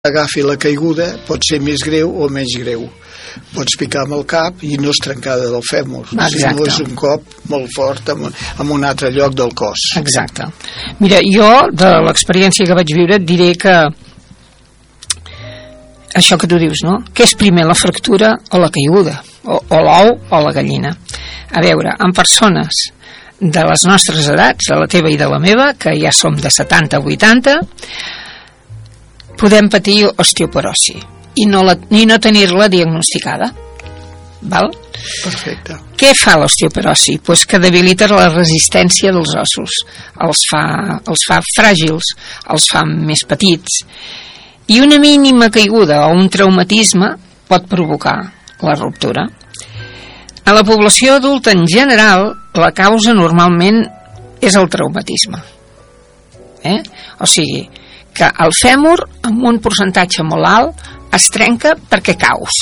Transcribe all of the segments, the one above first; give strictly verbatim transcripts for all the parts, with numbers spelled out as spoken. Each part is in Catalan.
agafi la caiguda pot ser més greu o menys greu. Pots picar amb el cap i no és trencada del fèmur, sinó és un cop molt fort en, en un altre lloc del cos. Exacte. Mira, jo de l'experiència que vaig viure et diré que això que tu dius, no? Què és primer, la fractura o la caiguda? O, o l'ou o la gallina? A veure, en persones de les nostres edats, de la teva i de la meva, que ja som de setanta a vuitanta, podem patir osteoporosi i no, la, ni no tenir-la diagnosticada. Val? Perfecte. Què fa l'osteoporosi? Pues que debilita la resistència dels ossos, els fa, els fa fràgils, els fa més petits, i una mínima caiguda o un traumatisme pot provocar la ruptura. A la població adulta en general, la causa normalment és el traumatisme. Eh? O sigui, que el fèmur, amb un percentatge molt alt, es trenca perquè caus.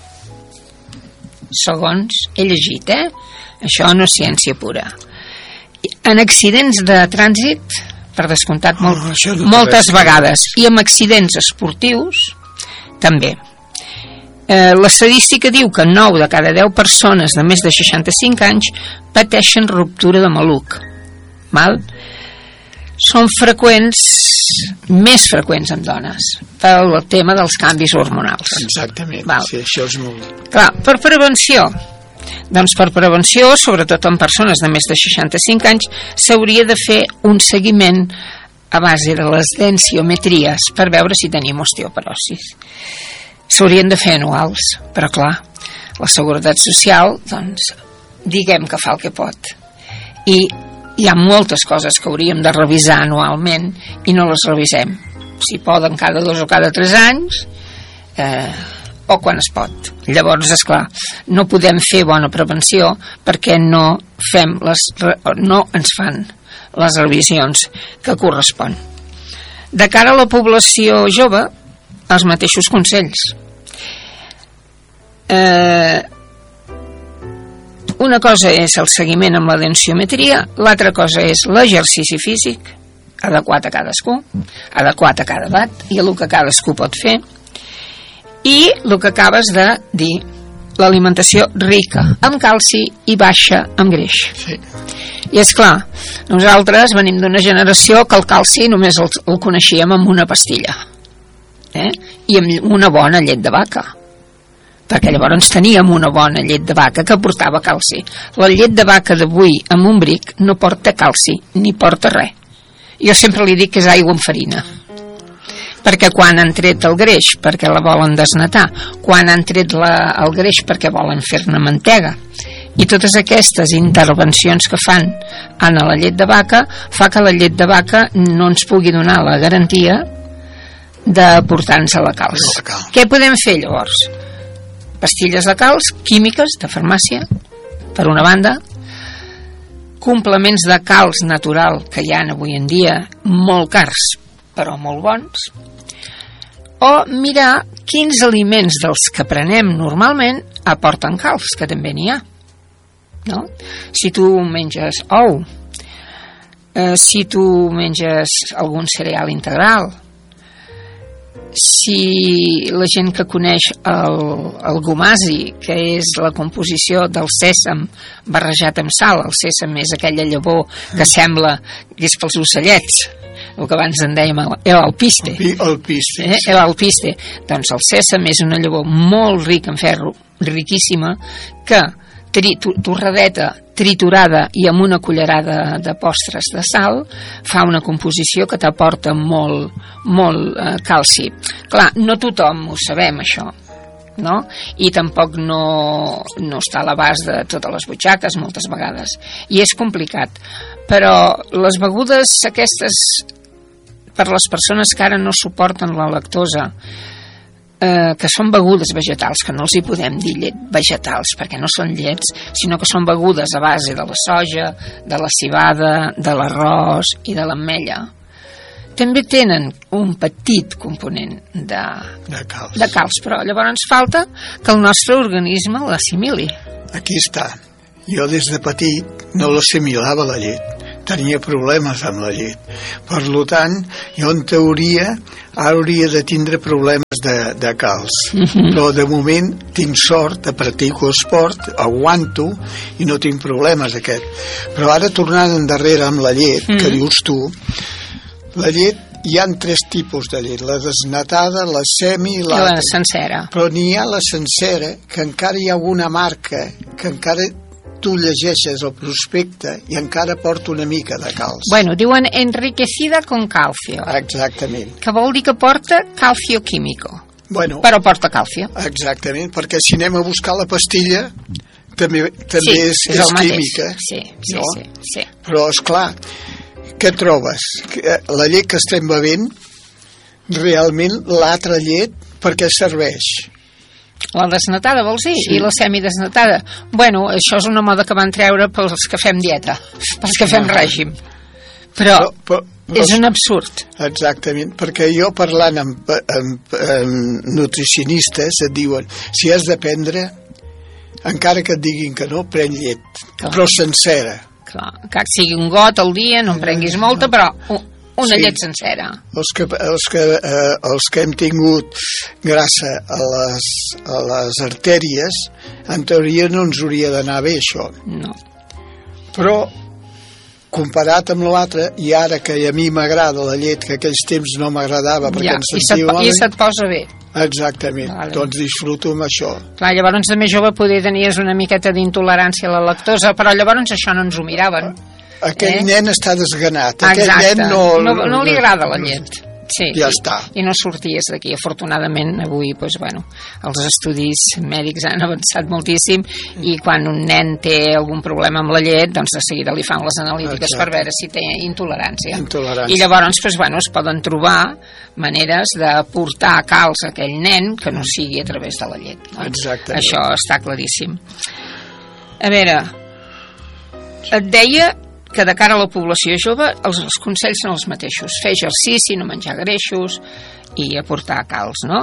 Segons he llegit, eh? Això no és ciència pura. En accidents de trànsit, per descomptat, molt, oh, no moltes vegades, i amb accidents esportius, també. Eh, l'estadística diu que nou de cada deu persones de més de seixanta-cinc anys pateixen ruptura de maluc. Val? Són freqüents, més freqüents en dones, pel tema dels canvis hormonals. Exactament, Val. Sí, això és molt... Clar, per prevenció, doncs per prevenció, sobretot en persones de més de seixanta-cinc anys, s'hauria de fer un seguiment a base de les densitometries per veure si tenim osteoporosi. S'haurien de fer anuals, però clar, la Seguretat Social, doncs, diguem que fa el que pot. I hi ha moltes coses que hauríem de revisar anualment i no les revisem. Si poden cada dos o cada tres anys, eh, o quan es pot. Llavors, esclar, no podem fer bona prevenció perquè no fem les, no ens fan les revisions que correspon. De cara a la població jove, els mateixos consells. Eh, una cosa és el seguiment amb la densitometria, l'altra cosa és l'exercici físic, adequat a cadascú, adequat a cada edat i el que cadascú pot fer, i el que acabes de dir, l'alimentació rica amb calci i baixa amb greix. Sí. I és clar, nosaltres venim d'una generació que el calci només el, el coneixíem amb una pastilla, eh? I amb una bona llet de vaca, perquè llavors teníem una bona llet de vaca que portava calci. La llet de vaca d'avui amb un bric no porta calci ni porta res. Jo sempre li dic que és aigua amb farina, perquè quan han tret el greix perquè la volen desnatar, quan han tret la, el greix perquè volen fer-ne mantega, i totes aquestes intervencions que fan en la llet de vaca fa que la llet de vaca no ens pugui donar la garantia de portar-nos a la calç. Què podem fer llavors? Pastilles de calç, químiques de farmàcia, per una banda, complements de calç natural que hi ha avui en dia molt cars però molt bons, o mirar quins aliments dels que prenem normalment aporten calç, que també n'hi ha, no? Si tu menges ou, eh, si tu menges algun cereal integral, si la gent que coneix el, el gomasi, que és la composició del sèsam barrejat amb sal, el sèsam és aquella llavor que sembla que és pels ocellets, el que abans en dèiem el alpiste, el piste, eh? el alpiste. Doncs el sèsam és una llavor molt rica en ferro, riquíssima, que tri, torradeta, triturada i amb una cullerada de postres de sal fa una composició que t'aporta molt, molt eh, calci. Clar, no tothom ho sabem, això, no? I tampoc no, no està a l'abast de totes les butxaques moltes vegades, i és complicat. Però les begudes aquestes, per les persones que ara no suporten la lactosa, eh, que són begudes vegetals, que no els hi podem dir llet vegetals perquè no són llets, sinó que són begudes a base de la soja, de la civada, de l'arròs i de l'ametlla, també tenen un petit component de, de, calç. de calç, però llavors ens falta que el nostre organisme l'assimili. Aquí està. Jo des de petit no l'assimilava la llet. tenia problemes amb la llet. Per tant, jo en teoria hauria de tindre problemes de, de calç. Uh-huh. Però de moment tinc sort, practico esport, aguanto i no tinc problemes aquest. Però ara tornant endarrere amb la llet, uh-huh. que dius tu, la llet, hi ha tres tipus de llet, la desnatada, la semi i l'altra. La sencera. Però n'hi ha la sencera, que encara hi ha alguna marca, que encara tu llegeixes el prospecte i encara porta una mica de calç. Bueno, diuen enriquecida con calcio. Exactament. Que vol dir que porta calcio químico. Bueno, però porta calcio. Exactament, perquè si anem a buscar la pastilla també, també sí, és, és, és química. Sí, sí, no? sí, sí. Però, esclar, què trobes? La llet que estem bevent, realment l'altra llet, per què serveix? La desnatada, vols dir? Sí. I la semidesnatada. Bueno, això és una moda que van treure pels que fem dieta, pels que fem règim. Però, però, però, però és un absurd. Exactament, perquè jo parlant amb, amb, amb nutricionistes et diuen, si has de prendre, encara que et diguin que no, pren llet, Clar. però sencera. Clar, que sigui un got al dia, no en prenguis molta, però una sí. llet sencera. Els que, els, que, eh, els que hem tingut grassa a les, a les artèries, en teoria no ens hauria d'anar bé això. No. Però, comparat amb l'altre, i ara que a mi m'agrada la llet, que aquells temps no m'agradava perquè ja, em sentia malament... I se't posa bé. Exactament, vale. Doncs disfruto amb això. Clar, llavors de més jove poder tenies una miqueta d'intolerància a la lactosa, però llavors això no ens ho miraven. Aquell eh? nen està desganat. Exacte. Aquell nen no, no, no li agrada la llet. Sí, ja i, està. I no sorties d'aquí. Afortunadament, avui, doncs, bueno, els estudis mèdics han avançat moltíssim i quan un nen té algun problema amb la llet, doncs de seguida li fan les analítiques Exacte. per veure si té intolerància. intolerància. I llavors, doncs, bueno, es poden trobar maneres de portar calç a aquell nen que no sigui a través de la llet. No? Exactament. Això està claríssim. A veure, et deia que de cara a la població jove els, els consells són els mateixos: fer exercici, no menjar greixos i aportar calç, no?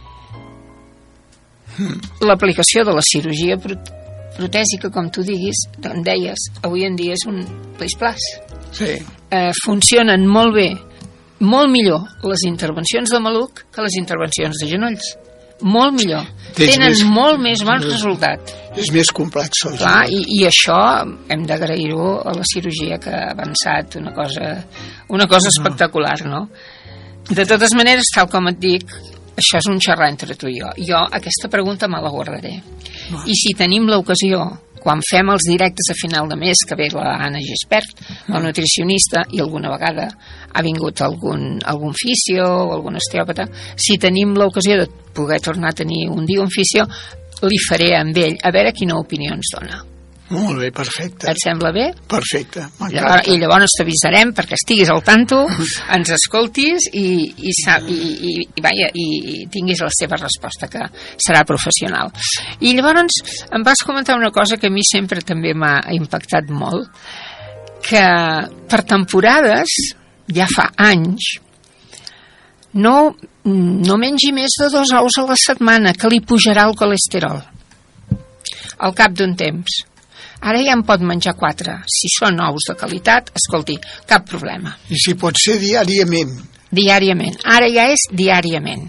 Hmm. L'aplicació de la cirurgia protèsica, com tu diguis, em deies, avui en dia és un plis-plas. Sí. Eh, funcionen molt bé, molt millor les intervencions de maluc que les intervencions de genolls. Molt millor. Tens Tenen més, molt més bon resultat. És més complex. Clar, i, i això hem d'agrair-ho a la cirurgia que ha avançat, una cosa, una cosa espectacular, no? De totes maneres, tal com et dic, això és un xerrar entre tu i jo. Jo aquesta pregunta me la guardaré. No. I si tenim l'ocasió, quan fem els directes a final de mes, que ve la Anna Gispert, la nutricionista, i alguna vegada ha vingut algun, algun fisio o algun osteòpata, si tenim l'ocasió de poder tornar a tenir un dia un fisio, li faré amb ell, a veure quina opinió ens dona. Molt bé, perfecte. Et sembla bé? Perfecte, m'encanta. I llavors t'avisarem perquè estiguis al tanto, ens escoltis i, i, i, i, i, vaja, i, i tinguis la seva resposta, que serà professional. I llavors em vas comentar una cosa que a mi sempre també m'ha impactat molt, que per temporades, ja fa anys, no, no mengi més de dos ous a la setmana, que li pujarà el colesterol al cap d'un temps. Ara ja en pot menjar quatre. Si són ous de qualitat, escolti, cap problema. I si pot ser diàriament? Diàriament. Ara ja és diàriament.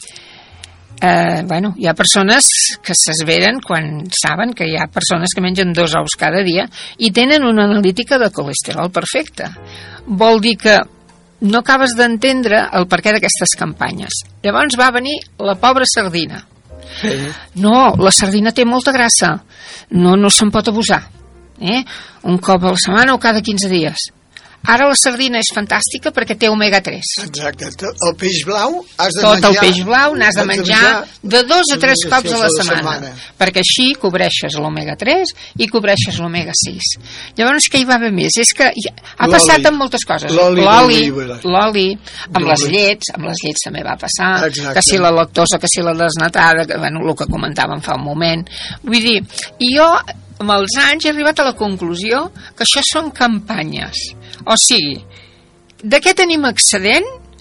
Eh, bueno, hi ha persones que s'esveren quan saben que hi ha persones que mengen dos ous cada dia i tenen una analítica de colesterol perfecta. Vol dir que no acabes d'entendre el perquè d'aquestes campanyes. Llavors va venir la pobra sardina. Sí. No, la sardina té molta grassa, no, no se'n pot abusar, eh? Un cop a la setmana o cada quinze dies. Ara la sardina és fantàstica perquè té omega tres. Exacte, el peix blau has de tot menjar, el peix blau n'has de menjar de dos a tres cops a la setmana, setmana, perquè així cobreixes l'omega tres i cobreixes l'omega sis. Llavors, què hi va haver més? És que ha passat amb moltes coses. L'oli, l'oli, amb les llets, amb les llets també va passar. Exacte. Que si la lactosa, que si la desnatada, que, bueno, el que comentàvem fa un moment. Vull dir, i jo amb els anys he arribat a la conclusió que això són campanyes. O sigui, de què tenim excedent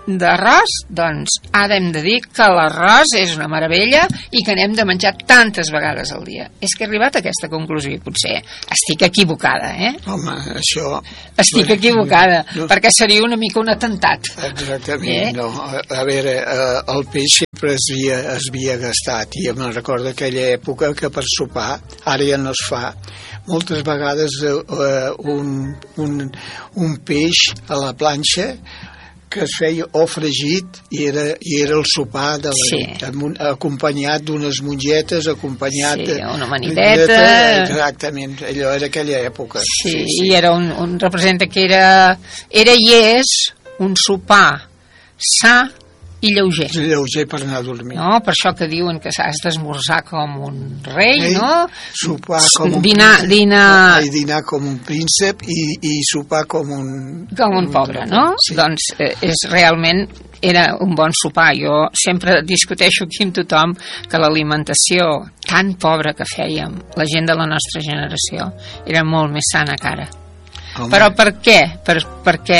d'arròs, doncs ara hem de dir que l'arròs és una meravella i que n'hem de menjar tantes vegades al dia. És que he arribat a aquesta conclusió i potser estic equivocada, eh? Home, això... Estic equivocada, no, perquè seria una mica un atemptat. Exactament, eh? no. A, a veure, eh, el peix sempre es havia, es havia gastat, i me'n recordo aquella època que per sopar, ara ja no es fa, moltes vegades eh, un, un, un peix a la planxa que es feia o fregit i era, i era el sopar de la, sí. amb un, acompanyat d'unes mongetes, acompanyat sí, una manideta, exactament, allò era aquella època. Sí, sí, sí. I era un, un representa que era, era i és un sopar sa i lleuger. Lleuger per anar a dormir. No, per això que diuen que has d'esmorzar com un rei, Ei, no? Sopar com un dinar, príncep. Dinar... I dinar com un príncep i, i sopar com un... Com un pobre, no? Sí. Doncs eh, és realment era un bon sopar. Jo sempre discuteixo aquí amb tothom que l'alimentació tan pobra que fèiem, la gent de la nostra generació, era molt més sana que ara. Home. Però per què? Per, perquè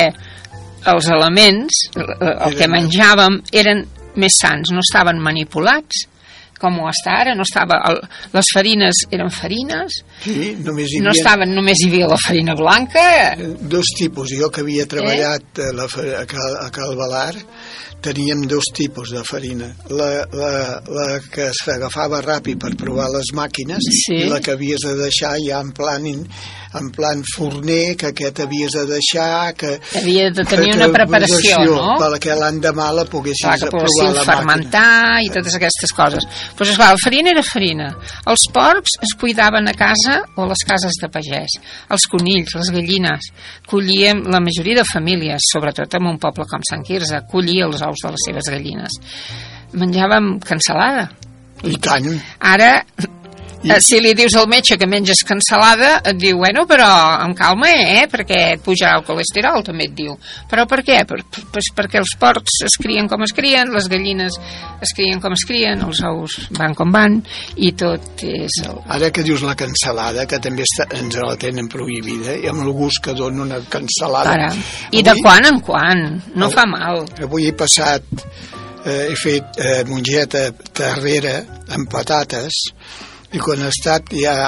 els elements, el que menjàvem, eren més sants, no estaven manipulats, com ho està ara, no estava... El, les farines eren farines, sí, només hi havia, no estaven, només hi havia la farina blanca. Dos tipus, jo que havia treballat eh? a, la, a, Cal, a Cal Valar, teníem dos tipus de farina. La, la, la que s'agafava ràpid per provar les màquines, sí. I la que havies de deixar ja en plan... en plan forner, que aquest havies de deixar, que... Havia de tenir que, una preparació, no? Perquè l'endemà la poguessis clar, que provar la fermentar màquina. I totes aquestes coses. Pues esclar, la farina era farina. Els porcs es cuidaven a casa o a les cases de pagès. Els conills, les gallines. Collíem, la majoria de famílies, sobretot en un poble com Sant Quirze, collia els ous de les seves gallines. Menjàvem cansalada. I tant. Ara... I... si li dius al metge que menges cansalada, et diu, bueno, però amb calma, eh? Perquè et pujarà el colesterol, també et diu. Però per què? Per, pues perquè els porcs es crien com es crien, les gallines es crien com es crien, els ous van com van, i tot és... El... Ara que dius la cansalada, que també està, ens la tenen prohibida, i amb el gust que dona una cansalada... Para. I avui, de quan en quan, no el, fa mal. Avui he passat, eh, he fet eh, mongeta terrera amb patates, i quan ha estat ja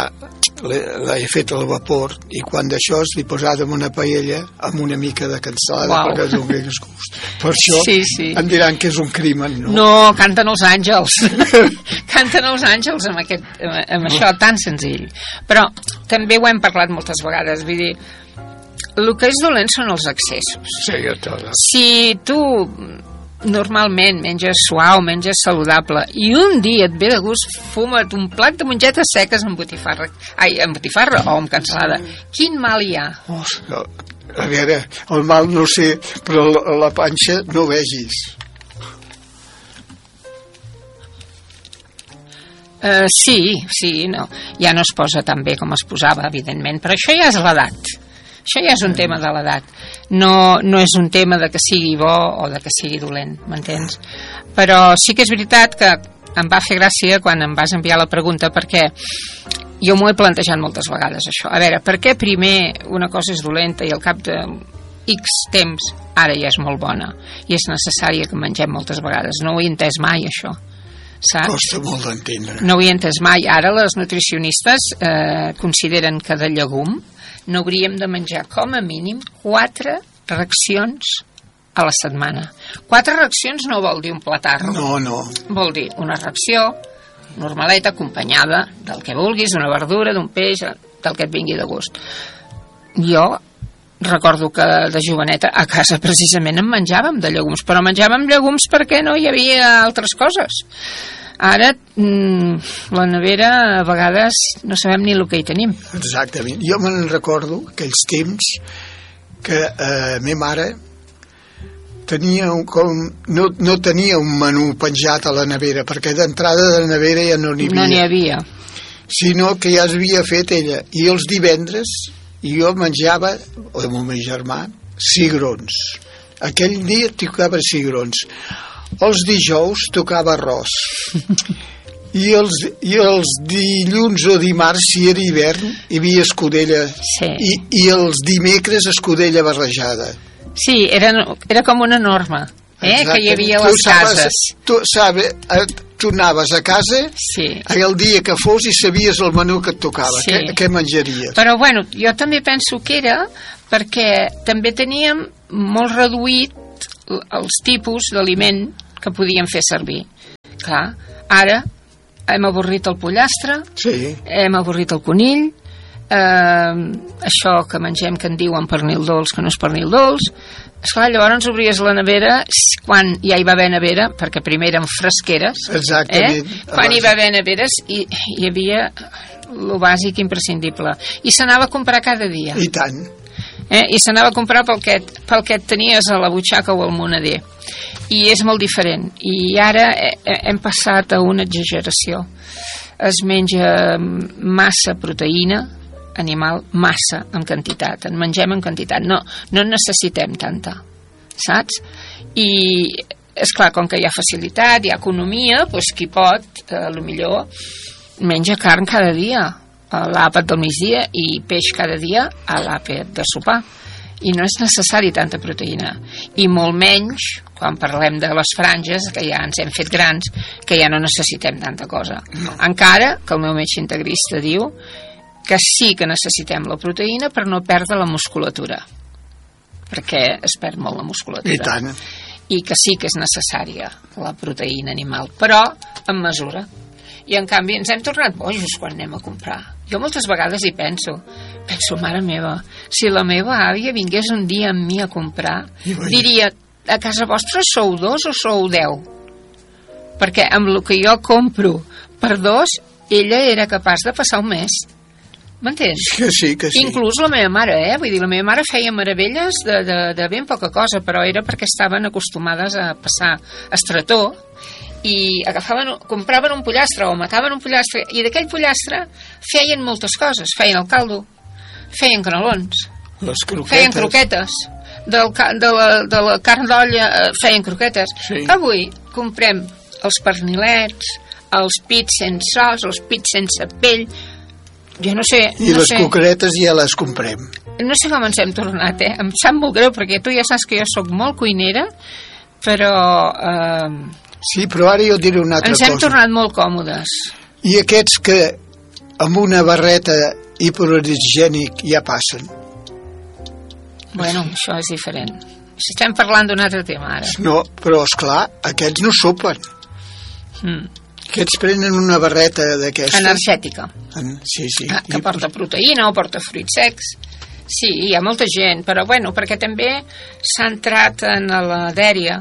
l'he fet al vapor, i quan d'això li posàvem una paella amb una mica de cansalada. Wow. Perquè donés gust. Per això sí, sí. Em diran que és un crimen, no? No, canten els àngels. Canten els àngels amb, aquest, amb això tan senzill. Però també ho hem parlat moltes vegades, vull dir, el que és dolent són els excessos. Sí, tot. Si tu normalment menges suau, menges saludable, i un dia et ve de gust, fuma't un plat de mongetes seques amb botifarra, ai, amb botifarra o amb cansalada. Quin mal hi ha? Oh, a veure, el mal no sé, però la, la panxa no vegis. Uh, sí, sí, no. Ja no es posa tan bé com es posava, evidentment, però això ja és l'edat. Això ja és un tema de l'edat. No, no és un tema de que sigui bo o de que sigui dolent, m'entens? Però sí que és veritat que em va fer gràcia quan em vas enviar la pregunta, perquè jo m'ho he plantejat moltes vegades, això. A veure, per què primer una cosa és dolenta i al cap de X temps ara ja és molt bona i és necessària que mengem moltes vegades? No ho he entès mai, això. Saps? Costa molt d'entendre. No ho he entès mai. Ara les nutricionistes eh, consideren que de llegum no hauríem de menjar com a mínim quatre racions a la setmana. Quatre racions no vol dir un platarro. No, no. Vol dir una ració normaleta acompanyada del que vulguis, d'una verdura, d'un peix, del que et vingui de gust. Jo recordo que de joveneta a casa precisament en menjàvem de llegums, però menjàvem llegums perquè no hi havia altres coses. Ara mmm, la nevera a vegades no sabem ni el que hi tenim. Exactament. Jo me'n recordo aquells temps que eh, me mare tenia un, com, no, no tenia un menú penjat a la nevera, perquè d'entrada de la nevera ja no n'hi havia. No n'hi havia. Sinó que ja s'havia fet ella. I els divendres jo menjava, o amb el meu germà, cigrons. Aquell dia tocava cigrons. Els dijous tocava arròs. I els, I els dilluns o dimarts, si era hivern, hi havia escudella. Sí. I, I els dimecres escudella barrejada. Sí, era, era com una norma. eh, que hi havia tu les sabes, cases. Tu sabes, tu anaves a casa sí. el dia que fos i sabies el menú que et tocava, sí. què, què menjaries. Però bueno, jo també penso que era perquè també teníem molt reduït els tipus d'aliment que podíem fer servir. Clar, ara hem avorrit el pollastre, sí. hem avorrit el conill, eh, això que mengem que en diuen pernil dolç, que no és pernil dolç. Esclar, llavors obries la nevera quan ja hi va haver nevera, perquè primer eren fresqueres. Exactament. Eh? Quan hi va haver neveres hi, hi havia lo bàsic imprescindible. I s'anava a comprar cada dia. I tant. Eh? I s'anava a comprar pel que, pel que et tenies a la butxaca o al moneder. I és molt diferent. I ara hem passat a una exageració. Es menja massa proteïna animal, massa en quantitat, en mengem en quantitat, no, no en necessitem tanta, saps? I és clar, com que hi ha facilitat, hi ha economia, doncs qui pot, eh, lo millor menja carn cada dia a l'àpat del migdia i peix cada dia a l'àpat de sopar, i no és necessari tanta proteïna, i molt menys quan parlem de les franges, que ja ens hem fet grans, que ja no necessitem tanta cosa. No. Encara que el meu metge integrista diu que sí que necessitem la proteïna per no perdre la musculatura, perquè es perd molt la musculatura. I tant. I que sí que és necessària la proteïna animal, però en mesura. I en canvi ens hem tornat bojos quan anem a comprar. Jo moltes vegades hi penso, penso, mare meva, si la meva àvia vingués un dia amb mi a comprar, diria, a casa vostra sou dos o sou deu? Perquè amb el que jo compro per dos, ella era capaç de passar un mes. M'entens? Que sí, que sí. Inclús la meva mare, eh? Vull dir, la meva mare feia meravelles de, de, de ben poca cosa, però era perquè estaven acostumades a passar estretó i agafaven, compraven un pollastre o mataven un pollastre i d'aquell pollastre feien moltes coses. Feien el caldo, feien canelons, les croquetes. feien croquetes, del, de, la, de la carn d'olla feien croquetes. Sí. Avui comprem els pernilets, els pits sense os, els pits sense pell. Jo no sé... I no les sé. coqueretes ja les comprem. No sé com ens hem tornat, eh? Em sap molt greu, perquè tu ja saps que jo sóc molt cuinera, però... Eh, sí, però ara jo diré una altra ens cosa. hem tornat molt còmodes. I aquests que amb una barreta hipoalergènic ja passen? Bueno, això és diferent. Si estem parlant d'un altre tema, ara. No, però, esclar, aquests no sopen. Mm. Aquests prenen una barreta d'aquesta... Energètica. En, sí, sí. Ah, que porta proteïna o porta fruits secs. Sí, hi ha molta gent, però bueno, perquè també s'ha entrat en la dèria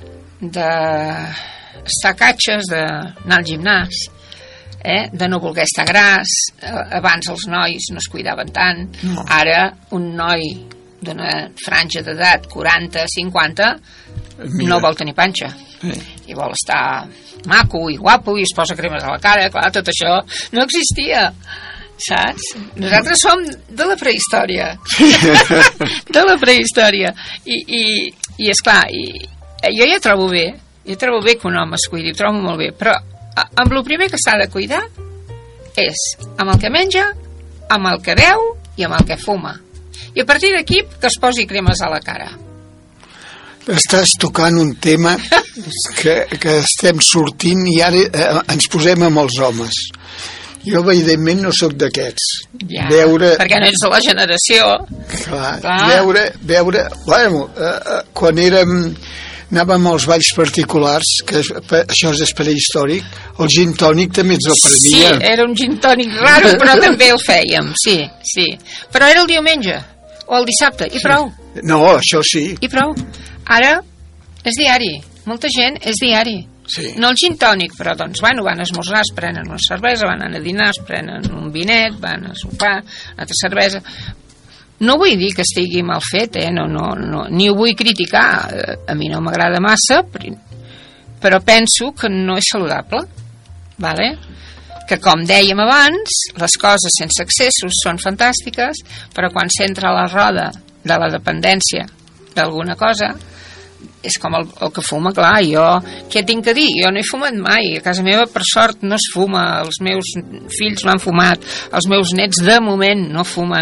d'estar catxes, d'anar al gimnàs, eh? De no voler estar gras. Abans els nois no es cuidaven tant. No. Ara un noi d'una franja d'edat quaranta cinquanta Mira. no vol tenir panxa. Sí. I vol estar maco i guapo i es posa cremes a la cara. Clar, tot això no existia, saps? Nosaltres som de la prehistòria. De la prehistòria. I, i, i esclar, i, jo ja trobo bé, jo trobo bé que un home es cuidi, ho trobo molt bé, però amb el primer que s'ha de cuidar és amb el que menja, amb el que beu i amb el que fuma. I a partir d'aquí que es posi cremes a la cara. Estàs tocant un tema que, que estem sortint i ara eh, ens posem amb els homes. Jo, evidentment, no sóc d'aquests. Ja, veure... perquè no ets de la generació. Clar, Clar. veure... veure bueno, eh, eh, quan érem... anàvem als balls particulars, que això és prehistòric, el gin tònic també ens el prenia. Sí, era un gin tònic raro, però també el fèiem, sí, sí. Però era el diumenge, o el dissabte, i prou. No, això sí. I prou. Ara és diari, molta gent és diari. Sí. No el gin tònic, però doncs, bueno, van a esmorzar, es prenen una cervesa, van a dinar, es prenen un vinet, van a sopar, una altra cervesa. No vull dir que estigui mal fet, eh? no, no, no, ni ho vull criticar, a mi no m'agrada massa, però penso que no és saludable, vale? Que com dèiem abans, les coses sense excessos són fantàstiques, però quan s'entra a la roda de la dependència d'alguna cosa, és com el, el que fuma, clar, jo què tinc a dir? Jo no he fumat mai, a casa meva per sort no es fuma, els meus fills no han fumat, els meus nets de moment no fumen,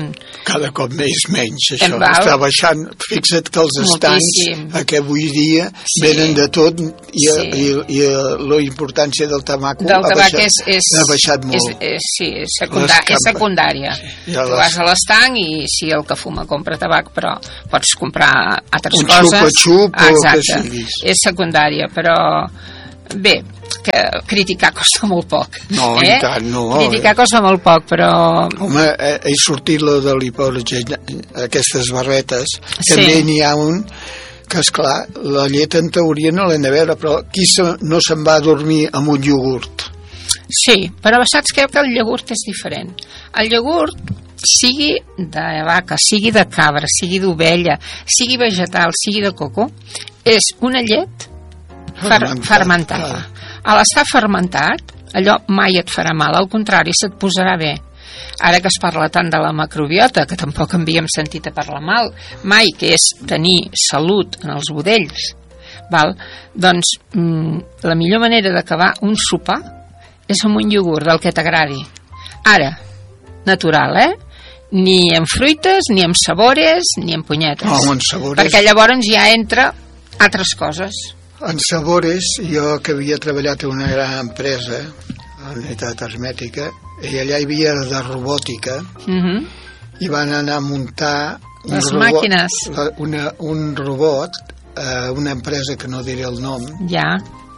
cada cop més menys, això. En val. Està baixant. Fixa't que els Moltíssim. estancs, que avui dia, Sí. venen de tot, i, Sí. i, i, i la importància del tabaco Del ha, tabac baixat, és, és, ha baixat molt. És, és, sí, és, secundà, Les és secundària. Sí. Ja Tu les- vas a l'estanc i sí, el que fuma compra tabac, però pots comprar altres Un coses. xupa-xup o el que Exacte. siguis. És secundària, però bé, que criticar costa molt poc. No, eh? i tant, no. Criticar costa molt poc, però... Home, he, he sortit lo de l'hipòlisi, aquestes barretes, Sí. també n'hi ha un que, esclar, la llet en teoria no l'hem de veure, però qui se, no se'n va a dormir amb un iogurt? Sí, però saps què? Que el iogurt és diferent. El iogurt, sigui de vaca, sigui de cabra, sigui d'ovella, sigui vegetal, sigui de coco, és una llet fer Fermentat, fermentada. A l'estar fermentat, allò mai et farà mal, al contrari, se't posarà bé. Ara que es parla tant de la macrobiota, que tampoc havíem sentit a parlar mal, mai, que és tenir salut en els budells, val? Doncs mm, la millor manera d'acabar un sopar és amb un iogurt del que t'agradi. Ara, natural, eh? Ni amb fruites, ni amb sabores, ni amb punyetes. No, amb sabores. Perquè llavors ja entra altres coses. En sabores, jo que havia treballat en una gran empresa, a la unitat hermètica, i allà hi havia de robòtica, Uh -huh. i van anar a muntar un Les robot, màquines. la- una, un robot a una empresa que no diré el nom, Ja.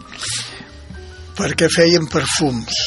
perquè feien perfums.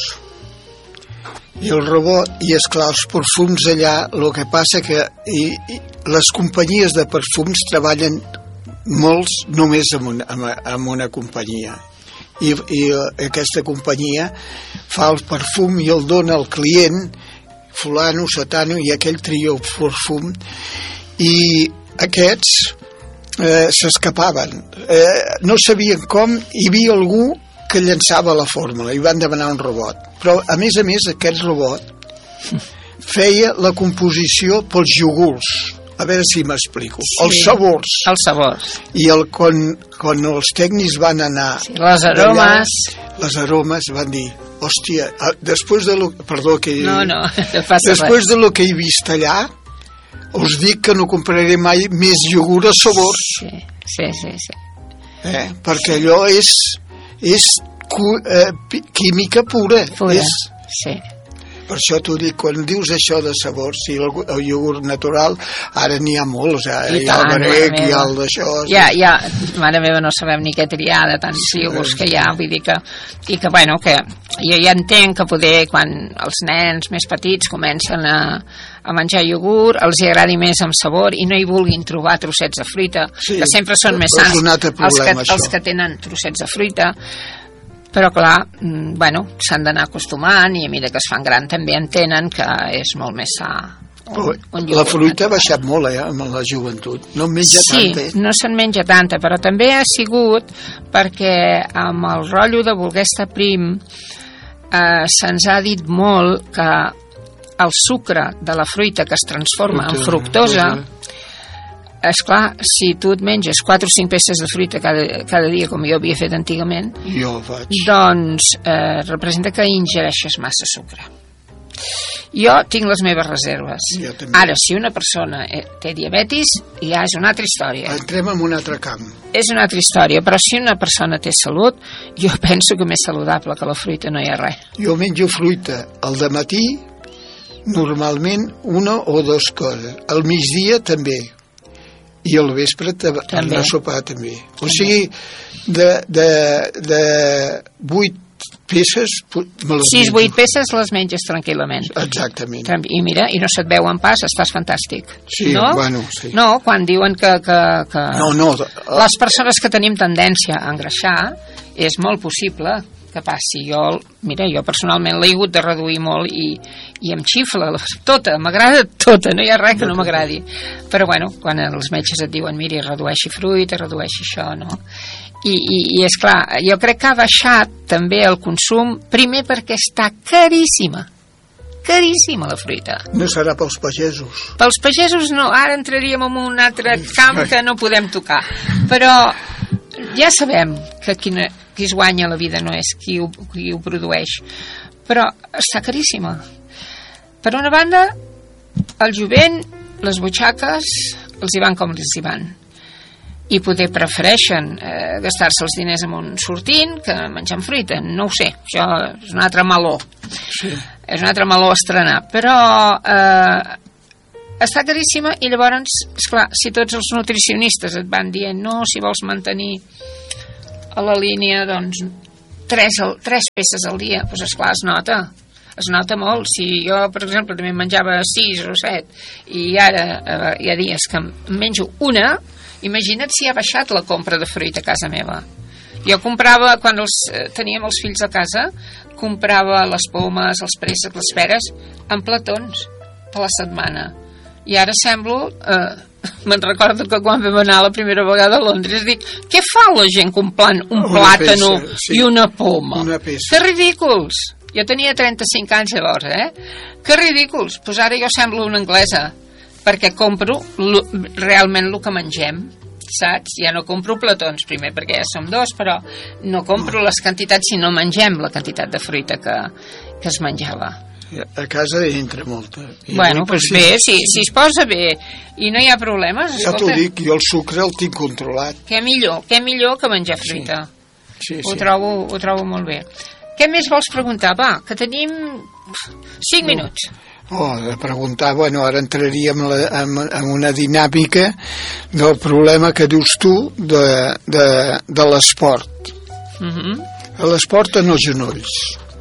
I el robot, i esclar, els perfums allà, el que passa que i, i les companyies de perfums treballen molts només amb una, amb, amb una companyia. I, i aquesta companyia fa el perfum i el dona al client, fulano, satano, i aquell tria el perfum, i aquests eh, s'escapaven. Eh, no sabien com, hi havia algú que llançava la fórmula i van demanar un robot. Però, a més a més, aquest robot feia la composició pels iogurts. A veure si m'explico. Sí. Els sabors. Els sabors. I el, quan, quan els tècnics van anar... Sí, les aromes. D'allà, les aromes van dir, hòstia, després de lo... Perdó, que... No, no, no passa Després res. de lo que he vist allà, us dic que no compraré mai més iogurt a sabors. Sí, sí, sí. sí. Eh? Perquè allò és... és cu, eh, pi- química pura. Pura, És, sí. per això t'ho dic, quan dius això de sabors, si el, el iogurt natural, ara n'hi ha molts, eh? I Hi ha el tant, grec, mare hi ha meva. el d'això... Ja, ja, mare meva, no sabem ni què triar de tants Sí, iogurts eh. que hi ha, vull dir que, i que, bueno, que jo ja entenc que poder, quan els nens més petits comencen a, a menjar iogurt, els hi agradi més amb sabor i no hi vulguin trobar trossets de fruita, Sí, que sempre són més és sans un altre els, que, problema, això. els que tenen trossets de fruita. Però clar, mm, bueno, s'han d'anar acostumant i a mesura que es fan gran també entenen que és molt més sa. un- un La iogurt fruita ha natural. baixat molt, eh, amb la joventut. No en menja Sí, tanta, eh? no se'n menja tanta, però també ha sigut perquè amb el rotllo de voler estar prim eh, se'ns ha dit molt que el sucre de la fruita que es transforma en fructosa, és clar, si tu et menges quatre o cinc peces de fruita cada, cada dia, com jo havia fet antigament, Jo ho faig. doncs eh, representa que ingereixes massa sucre. Jo tinc les meves reserves. Jo també. Ara, si una persona eh, té diabetis, ja és una altra història. Entrem en un altre camp. És una altra història, però si una persona té salut, jo penso que més saludable que la fruita no hi ha res. Jo menjo fruita al dematí, normalment una o dues coses. Al migdia també. I al vespre també. També. A sopar també. O sigui, de, de, de vuit peces me les sis, menjo. vuit peces les menges tranquil·lament. Exactament. I mira, i no se't veuen pas, estàs fantàstic. Sí, no? bueno, sí. No, quan diuen que... que, que... No, no. Les persones que tenim tendència a engreixar, és molt possible que passi. Jo, mira, jo personalment l'he hagut de reduir molt i, i em xifla tota, m'agrada tota, no hi ha res que no m'agradi. Però bueno, quan els metges et diuen, miri, redueixi fruita, redueixi això, no? I, i, i és clar, jo crec que ha baixat també el consum, primer perquè està caríssima, caríssima la fruita. No serà pels pagesos. Pels pagesos no, ara entraríem en un altre camp que no podem tocar, però ja sabem que qui, no, qui es guanya la vida no és qui ho, qui ho produeix, però està caríssima. Per una banda, el jovent les butxaques els hi van com els hi van. I poder prefereixen eh, gastar-se els diners en un sortint que menjant fruita, no ho sé, això és un altre meló, sí. És un altre meló a estrenar, però eh, està caríssima i llavors, esclar, si tots els nutricionistes et van dient no, si vols mantenir a la línia, doncs tres, tres peces al dia, doncs esclar, es nota es nota molt. Si jo, per exemple, també menjava sis o set i ara eh, hi ha dies que menjo una, imagina't si ha baixat la compra de fruita a casa meva. Jo comprava, quan els, eh, teníem els fills a casa, comprava les pomes, els préssecs, les peres, en platons per la setmana. I ara semblo... Eh, me'n recordo que quan vam anar la primera vegada a Londres dic, què fa la gent comprant un una plàtano peça, sí. I una poma? Una peça. Que ridículs! Jo tenia trenta-cinc anys llavors, eh? Que ridículs! Pues ara jo semblo una anglesa, perquè compro lo, realment el que mengem, saps? Ja no compro platons, primer perquè ja som dos, però no compro les quantitats si no mengem la quantitat de fruita que, que es menjava. A casa hi entra molta. I bueno, doncs pues bé, si, si es posa bé i no hi ha problemes, ja t'ho dic, jo el sucre el tinc controlat. Què millor, què millor que menjar fruita. Sí, sí, ho, sí. Trobo, ho trobo molt bé. Què més vols preguntar? Va, que tenim cinc no. minuts. Oh, de preguntar, bueno, ara entraríem en, la, en, en una dinàmica del problema que dius tu de, de, de l'esport. Uh-huh. L'esport en els genolls.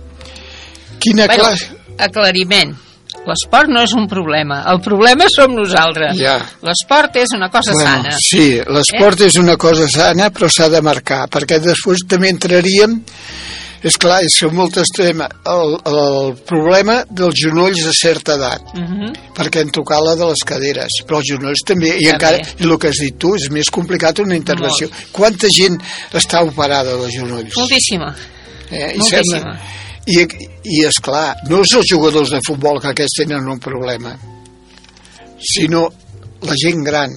Quina bueno, classe... Aclariment. L'esport no és un problema. El problema som nosaltres. Ja. L'esport és una cosa bueno, sana. Sí, l'esport eh? és una cosa sana, però s'ha de marcar, perquè després també entraríem... És clar, és molt extrem el, el problema dels genolls a certa edat, uh-huh. perquè en tocar la de les caderes, però els genolls també, i, encara, i el que has dit tu, és més complicat una intervenció. Molt. Quanta gent està operada dels genolls? Moltíssima. Eh? I Moltíssima. Sembla, i, I és clar, no és els jugadors de futbol que aquests tenen un problema, sinó la gent gran,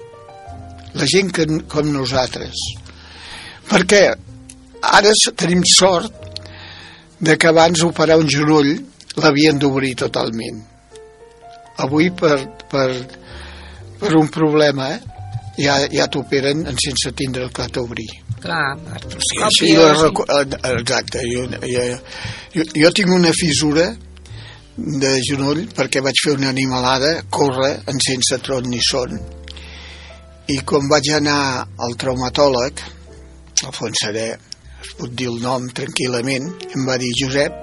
la gent que, com nosaltres. Perquè ara tenim sort de que abans operar un genoll l'havien d'obrir totalment. Avui per, per, per un problema eh, ja, ja t'operen sense tindre el que t'obrir. Clar, artroscòpies... Sí, recu... Exacte. Jo, jo, jo, jo tinc una fissura de genoll perquè vaig fer una animalada, córrer en sense tron ni son. I quan vaig anar al traumatòleg, al Fontserè, es pot dir el nom tranquil·lament, em va dir, Josep,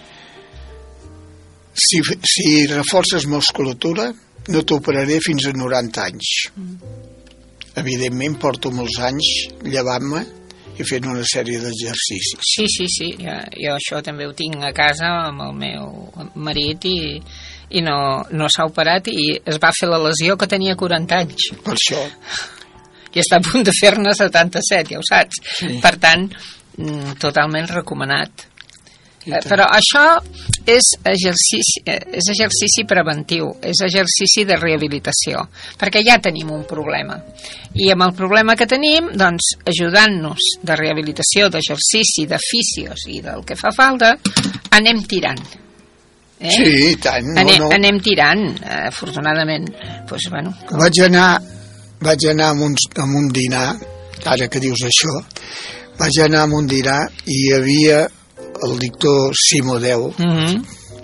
si, si reforces musculatura no t'operaré fins a noranta anys. Mm. Evidentment porto molts anys llevant-me i fent una sèrie d'exercicis. Sí, sí, sí, jo, jo això també ho tinc a casa amb el meu marit i, i no, no s'ha operat i es va fer la lesió que tenia quaranta anys. Per això. I està a punt de fer-ne setanta-set, ja ho saps. Sí. Per tant, totalment recomanat. Però això és exercici, és exercici preventiu, és exercici de rehabilitació, perquè ja tenim un problema. I amb el problema que tenim, doncs, ajudant-nos de rehabilitació, d'exercici, de fisios i del que fa falta, anem tirant. Eh? Sí, i tant. No, anem, no. anem tirant, eh, afortunadament. Pues, bueno, com... Vaig anar, vaig anar a un, a un dinar, ara que dius això, vaig anar a un dinar i hi havia el doctor Simo Déu, mm-hmm.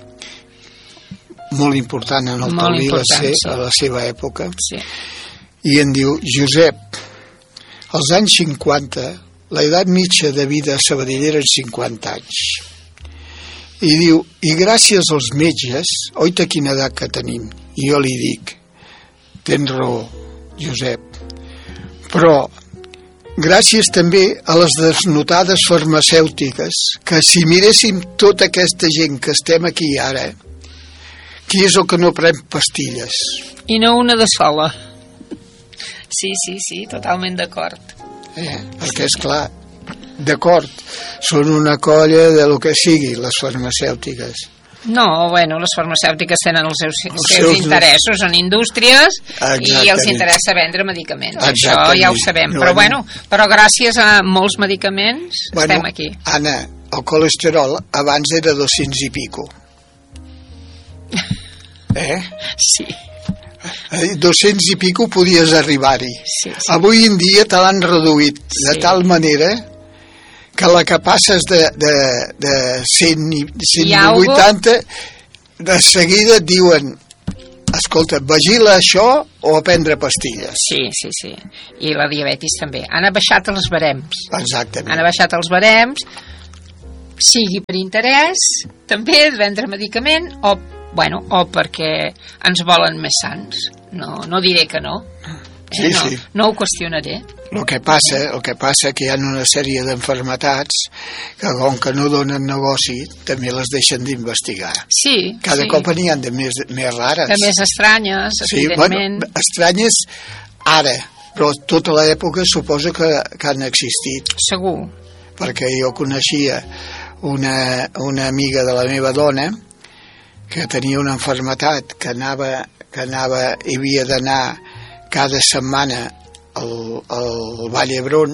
molt important en el Taulí va ser sí. a la seva època, sí. I em diu, Josep, als anys cinquanta, la edat mitja de vida a Sabadell eren cinquanta anys. I diu, i gràcies als metges, oita quina edat que tenim, i jo li dic, tens raó, Josep, però gràcies també a les desnotades farmacèutiques, que si miréssim tota aquesta gent que estem aquí ara, qui és el que no pren pastilles? I no una de sola. Sí, sí, sí, totalment d'acord. Eh, perquè és clar, d'acord, són una colla de lo que sigui, les farmacèutiques. No, bueno, les farmacèutiques tenen els seus, els seus, seus interessos, són indústries. Exactament. I els interessa vendre medicaments. Exactament. Això ja ho sabem. Però bueno, però gràcies a molts medicaments bueno, estem aquí. Anna, el colesterol abans era doscientos i pico. Eh? Sí. dos-cents i pico podies arribar-hi. Sí, sí. Avui en dia te l'han reduït de Sí. tal manera que la que passes de, de, de cent i cent vuitanta, de seguida et diuen: escolta, vigila això o a prendre pastilles. Sí, sí, sí. I la diabetis també. Han abaixat els barems. Exactament. Han abaixat els barems, sigui per interès, també de vendre medicament, o, bueno, o perquè ens volen més sants. No, no diré que no. Sí, eh? no, sí. no ho qüestionaré. El que passa, el que passa que hi ha una sèrie d'enfermetats que, com que no donen negoci, també les deixen d'investigar. Sí, Cada sí. cop n'hi ha de més, més rares. De més estranyes, Sí, evidentment. bueno, estranyes ara, però tota l'època suposo que, que han existit, Segur. perquè jo coneixia una, una amiga de la meva dona que tenia una enfermetat que anava, que anava i havia d'anar cada setmana al, al Vall d'Hebron,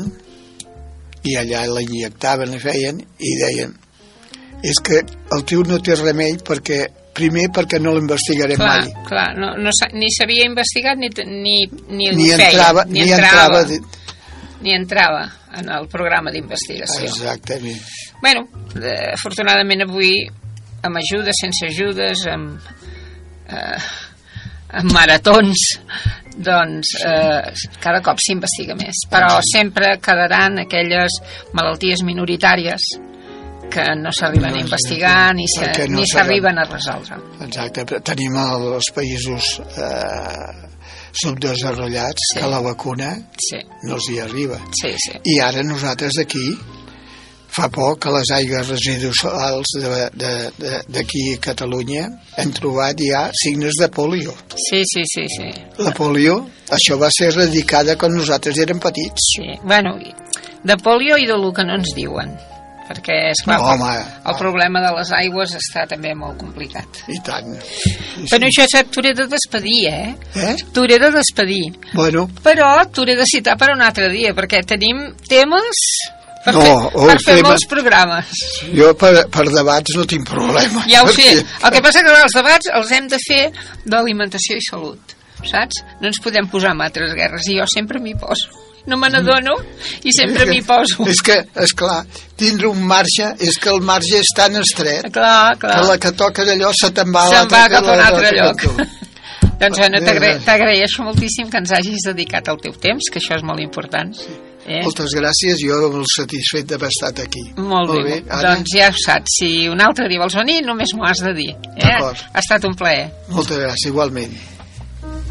i allà la injectaven, la feien, i deien: és que el tio no té remei, perquè primer perquè no l'investigarem Clar, mai. clar, no, no, sa- ni s'havia investigat ni, t- ni, ni, Ni ho feia, entrava, ni, ni entrava, entrava de... ni entrava en el programa d'investigació. Exactament. Bueno, eh, afortunadament avui, amb ajudes, sense ajudes, amb, eh, amb maratons, doncs eh, cada cop s'investiga més. Però sempre quedaran aquelles malalties minoritàries que no s'arriben a investigar ni se- Perquè no ni s'arriben a resoldre. Exacte, però tenim els països eh, subdesenvolupats Sí. que la vacuna Sí, no els hi arriba. sí, sí. I ara nosaltres aquí, fa poc, a les aigües residuals de- de- de- d'aquí a Catalunya hem trobat ja signes de polio. Sí, sí, sí, sí. La polio, això va ser erradicada quan nosaltres érem petits. Sí. Bueno, de polio i de lo que no ens diuen. Perquè, esclar, No, home, el problema de les aigües està també molt complicat. I tant. Sí, Però sí. això sap, t'hauré de despedir, eh? Eh? T'hauré de despedir. Bueno, Però t'hauré de citar per un altre dia, perquè tenim temes per No, fer, el per fer tema- molts programes. jo per, per debats no tinc problema. Ja ho sé. perquè- El que passa que els debats els hem de fer d'alimentació i salut, saps? No ens podem posar en altres guerres, i jo sempre m'hi poso. No me n'adono i sempre m'hi poso. És que, és clar, tindre un marge, és que el marge és tan estret Clar, que clar. la que toca d'allò se te'n va a Se'n l'altra va que cap a un la- altre la- lloc. tu. Doncs bueno, Bé, t'agra- bé. t'agraeixo moltíssim que ens hagis dedicat el teu temps, que això és molt important. Eh? Moltes gràcies, jo molt satisfet d'haver estat aquí. Molt, molt bé. Anna, Doncs ja ho saps, si un altre dia vols venir, només m'ho has de dir. Eh? D'acord. Ha estat un plaer. moltes gràcies, igualment.